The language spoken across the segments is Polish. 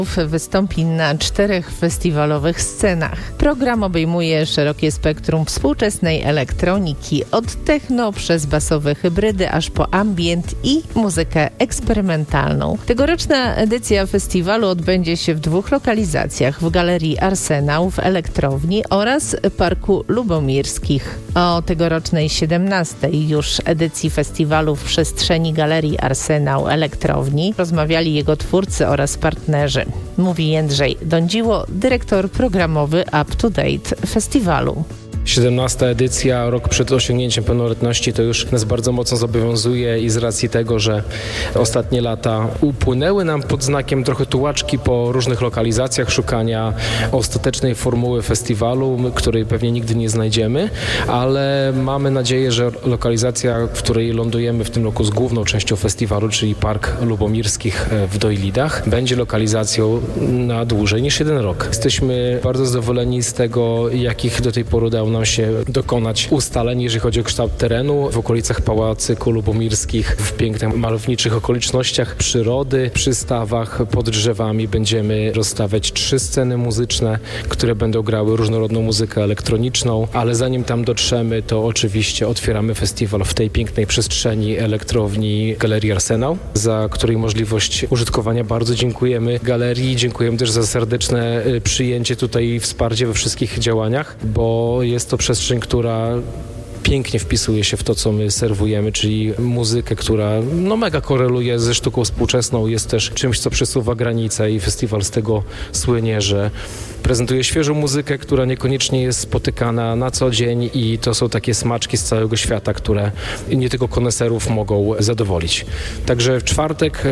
Wystąpi na 4 festiwalowych scenach. Program obejmuje szerokie spektrum współczesnej elektroniki, od techno przez basowe hybrydy aż po ambient i muzykę eksperymentalną. Tegoroczna edycja festiwalu odbędzie się w 2 lokalizacjach: w Galerii Arsenał w Elektrowni oraz Parku Lubomirskich. O tegorocznej 17. już edycji festiwalu w przestrzeni Galerii Arsenał Elektrowni rozmawiali jego twórcy oraz partnerzy. Mówi Jędrzej Dądziło, dyrektor programowy Up to Date festiwalu. 17. edycja, rok przed osiągnięciem pełnoletności, to już nas bardzo mocno zobowiązuje i z racji tego, że ostatnie lata upłynęły nam pod znakiem trochę tułaczki po różnych lokalizacjach, szukania ostatecznej formuły festiwalu, której pewnie nigdy nie znajdziemy, ale mamy nadzieję, że lokalizacja, w której lądujemy w tym roku z główną częścią festiwalu, czyli Park Lubomirskich w Dojlidach, będzie lokalizacją na dłużej niż 1 rok. Jesteśmy bardzo zadowoleni z tego, jakich do tej pory udało nam się dokonać ustaleń, jeżeli chodzi o kształt terenu w okolicach Pałacyku Lubomirskich, w pięknych, malowniczych okolicznościach przyrody, przy stawach, pod drzewami będziemy rozstawiać 3 sceny muzyczne, które będą grały różnorodną muzykę elektroniczną, ale zanim tam dotrzemy, to oczywiście otwieramy festiwal w tej pięknej przestrzeni elektrowni Galerii Arsenał, za której możliwość użytkowania bardzo dziękujemy galerii, dziękujemy też za serdeczne przyjęcie tutaj i wsparcie we wszystkich działaniach, bo jest to przestrzeń, która pięknie wpisuje się w to, co my serwujemy, czyli muzykę, która mega koreluje ze sztuką współczesną, jest też czymś, co przesuwa granice i festiwal z tego słynie, że prezentuje świeżą muzykę, która niekoniecznie jest spotykana na co dzień i to są takie smaczki z całego świata, które nie tylko koneserów mogą zadowolić. Także w czwartek,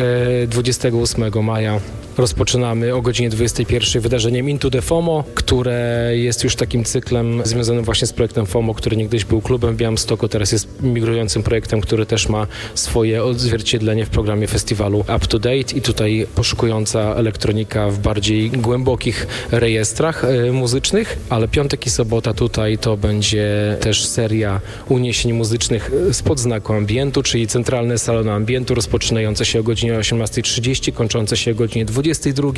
28 maja rozpoczynamy o godzinie 21 wydarzeniem Into the FOMO, które jest już takim cyklem związanym właśnie z projektem FOMO, który niegdyś był klubem w Białymstoku, teraz jest migrującym projektem, który też ma swoje odzwierciedlenie w programie festiwalu Up to Date i tutaj poszukująca elektronika w bardziej głębokich rejestrach muzycznych, ale piątek i sobota tutaj to będzie też seria uniesień muzycznych spod znaku ambientu, czyli centralne salony ambientu rozpoczynające się o godzinie 18:30, kończące się o godzinie 22:00.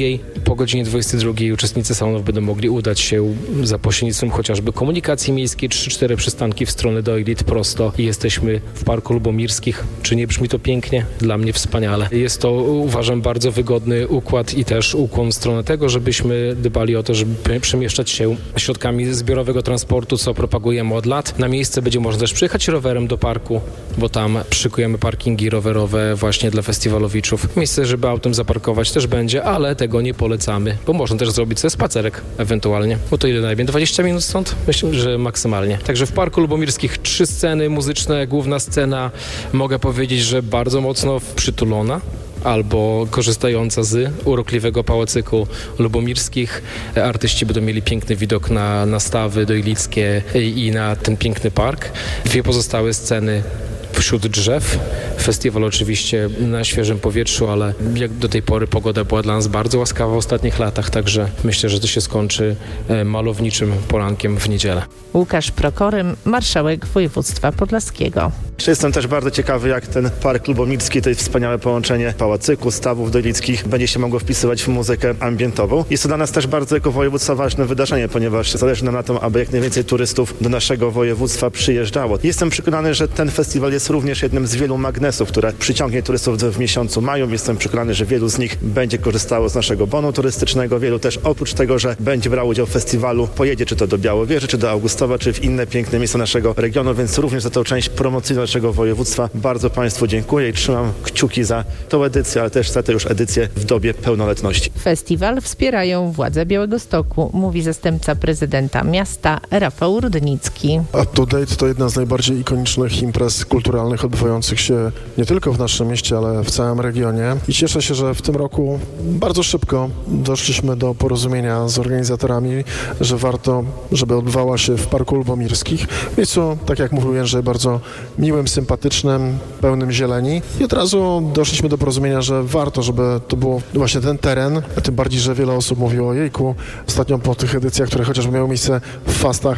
Po godzinie 22:00 uczestnicy salonów będą mogli udać się za pośrednictwem chociażby komunikacji miejskiej 3-4 przystanki w stronę Dojlid prosto i jesteśmy w Parku Lubomirskich. Czy nie brzmi to pięknie? Dla mnie wspaniale. Jest to, uważam, bardzo wygodny układ i też ukłon w stronę tego, żebyśmy dbali o to, żeby przemieszczać się środkami zbiorowego transportu, co propagujemy od lat. Na miejsce będzie można też przyjechać rowerem do parku, bo tam szykujemy parkingi rowerowe właśnie dla festiwalowiczów. Miejsce, żeby autem zaparkować też będzie, ale tego nie polecamy, bo można też zrobić sobie spacerek ewentualnie. Bo to ile najmniej? 20 minut stąd? Myślę, że maksymalnie. Także w Parku Lubomirskich 3 sceny muzyczne, główna scena, mogę powiedzieć, że bardzo mocno przytulona albo korzystająca z urokliwego Pałacyku Lubomirskich. Artyści będą mieli piękny widok na stawy dojlickie i na ten piękny park. 2 pozostałe sceny wśród drzew. Festiwal oczywiście na świeżym powietrzu, ale jak do tej pory pogoda była dla nas bardzo łaskawa w ostatnich latach, także myślę, że to się skończy malowniczym porankiem w niedzielę. Łukasz Prokorym, marszałek województwa podlaskiego. Jestem też bardzo ciekawy, jak ten Park Lubomirski, to jest wspaniałe połączenie pałacyku, stawów dojlickich, będzie się mogło wpisywać w muzykę ambientową. Jest to dla nas też bardzo jako województwa ważne wydarzenie, ponieważ zależy nam na tym, aby jak najwięcej turystów do naszego województwa przyjeżdżało. Jestem przekonany, że ten festiwal jest również jednym z wielu magnesów, które przyciągnie turystów w miesiącu maju. Jestem przekonany, że wielu z nich będzie korzystało z naszego bonu turystycznego. Wielu też oprócz tego, że będzie brało udział w festiwalu, pojedzie czy to do Białowieży, czy do Augustowa, czy w inne piękne miejsca naszego regionu, więc również za tą część promocyjną naszego województwa bardzo Państwu dziękuję i trzymam kciuki za tą edycję, ale też za tę już edycję w dobie pełnoletności. Festiwal wspierają władze Białegostoku, mówi zastępca prezydenta miasta Rafał Rudnicki. Up to Date to jedna z najbardziej ikonicznych imprez kulturalnych odbywających się nie tylko w naszym mieście, ale w całym regionie. I cieszę się, że w tym roku bardzo szybko doszliśmy do porozumienia z organizatorami, że warto, żeby odbywała się w Parku Lubomirskich. W miejscu, tak jak mówił Jędrzej, bardzo miłym, sympatycznym, pełnym zieleni. I od razu doszliśmy do porozumienia, że warto, żeby to było właśnie ten teren, a tym bardziej, że wiele osób mówiło, jejku, ostatnio po tych edycjach, które chociażby miały miejsce w Fastach,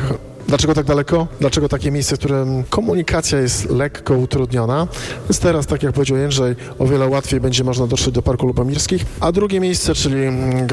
Dlaczego tak daleko? Dlaczego takie miejsce, w którym komunikacja jest lekko utrudniona? Więc teraz, tak jak powiedział Jędrzej, o wiele łatwiej będzie można dotrzeć do Parku Lubomirskich. A drugie miejsce, czyli